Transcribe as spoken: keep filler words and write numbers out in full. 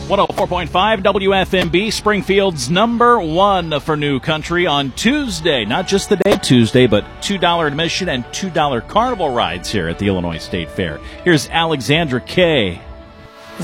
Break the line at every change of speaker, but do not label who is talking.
one oh four point five W F M B, Springfield's number one for New Country on Tuesday. Not just the day Tuesday, but two dollars admission and two dollars carnival rides here at the Illinois State Fair. Here's Alexandra Kay.